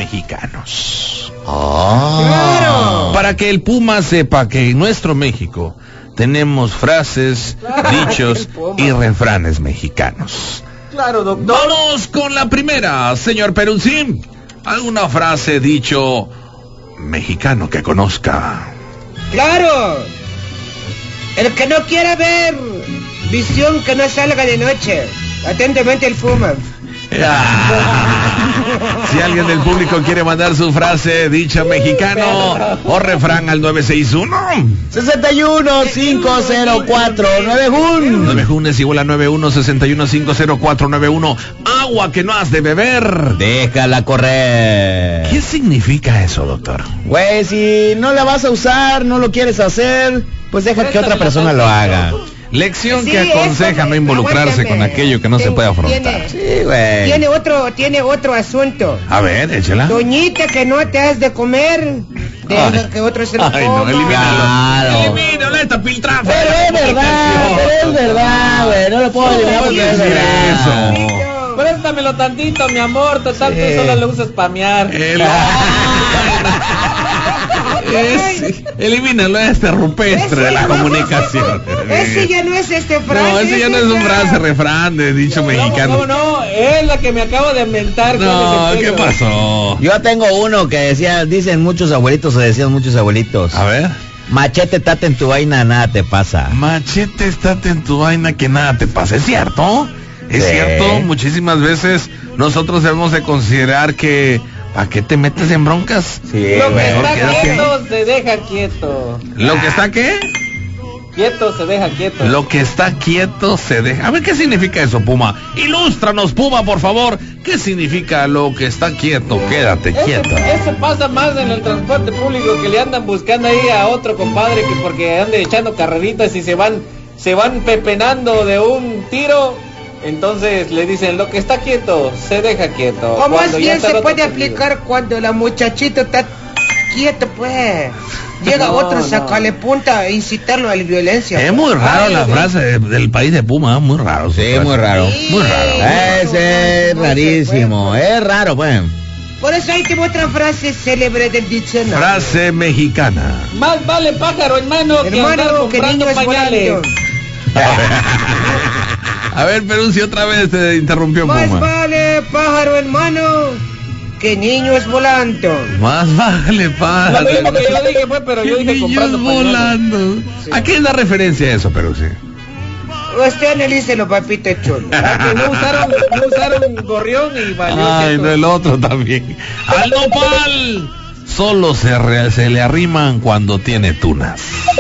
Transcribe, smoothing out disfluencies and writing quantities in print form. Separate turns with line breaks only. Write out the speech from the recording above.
mexicanos.
¡Claro!
Para que el Puma sepa que en nuestro México tenemos frases, dichos y refranes mexicanos.
Claro, doctor.
Vamos con la primera, señor Peruzzi. ¿Alguna frase, dicho mexicano que conozca?
¡Claro! El que no quiera ver visión, que no salga de noche. Atentamente, el Puma.
Si alguien del público quiere mandar su frase, dicha mexicano o refrán al
961-504-91.
91 es igual a 91-61-504-91. Agua que no has de beber,
déjala correr.
¿Qué significa eso, doctor?
Güey, si no la vas a usar, no lo quieres hacer, pues deja que otra persona lo haga.
Lección que aconseja no involucrarse con aquello que no se puede afrontar.
Sí, güey.
Tiene otro asunto.
A ver, échela.
Doñita, que no te has de comer, deja que otro se lo coma.
No, elimínalo.
Claro.
Elimínalo, esta piltrafa.
Pero es verdad, güey, no lo puedo eliminar porque es verdad.
Eso.
Préstamelo tantito, mi amor, total, tú solo lo usas spamear.
Elimínalo, este rupestre de la comunicación.
Ese ya no es frase.
No, ese ya no es un frase, refrán de dicho mexicano.
No, es la que me acabo de inventar.
No, ¿qué pasó?
Yo tengo uno que dicen muchos abuelitos o decían muchos abuelitos.
A ver.
Machete, estate en tu vaina, nada te pasa.
Machete, estate en tu vaina, que nada te pasa. ¿Es cierto? Es cierto, muchísimas veces nosotros debemos de considerar que ¿para qué te metes en broncas?
Sí,
lo que
mejor
está quieto se deja quieto.
¿Lo que está qué?
Quieto se deja quieto.
Lo que está quieto se deja. A ver, ¿qué significa eso, Puma? Ilústranos, Puma, por favor. ¿Qué significa lo que está quieto? Quédate quieto.
Eso pasa más en el transporte público, que le andan buscando ahí a otro compadre que porque ande echando carreritas y se van pepenando de un tiro. Entonces le dicen, lo que está quieto, se deja quieto.
O más bien se puede aplicar cuando la muchachita está quieto, pues. Llega otro, sacarle punta e incitarlo a la violencia.
Es muy raro la frase del país de Puma, muy raro.
Sí, muy raro.
Muy raro.
Ese es rarísimo, es raro, pues.
Por eso hay que otra frase célebre del diccionario.
Frase mexicana.
Más vale pájaro en mano que andar comprando pañales.
A ver, Perú, si otra vez te interrumpió Puma.
Más vale pájaro en mano que niño es volando.
Más vale pájaro.
Lo mismo que yo dije, pues, pero yo dije comprando
volando. Sí. ¿A qué es la referencia eso, Perú? Sí.
Usted analícelo, papito chulo.
Que no usaron gorrión y valió.
Ay, no, el otro también. Al nopal solo se le arriman cuando tiene tunas.